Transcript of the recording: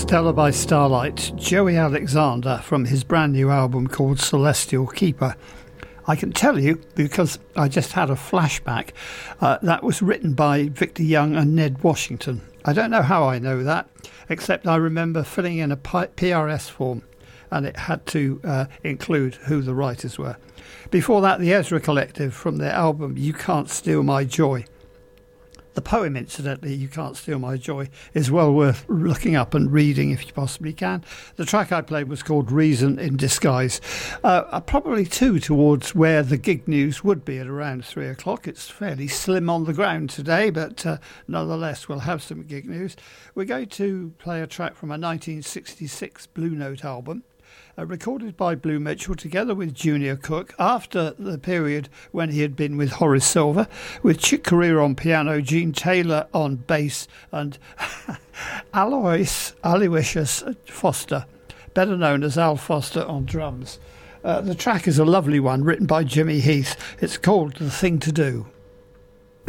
Stella by Starlight, Joey Alexander from his brand new album called Celestial Keeper. I can tell you, because I just had a flashback, that was written by Victor Young and Ned Washington. I don't know how I know that, except I remember filling in a PRS form and it had to include who the writers were. Before that, the Ezra Collective from their album You Can't Steal My Joy. The poem, incidentally, You Can't Steal My Joy, is well worth looking up and reading if you possibly can. The track I played was called Reason in Disguise. Probably too towards where the gig news would be at around 3 o'clock. It's fairly slim on the ground today, but nonetheless we'll have some gig news. We're going to play a track from a 1966 Blue Note album. Recorded by Blue Mitchell together with Junior Cook after the period when he had been with Horace Silver, with Chick Corea on piano, Gene Taylor on bass and Aloysius Foster, better known as Al Foster, on drums. The track is a lovely one written by Jimmy Heath. It's called The Thing to Do.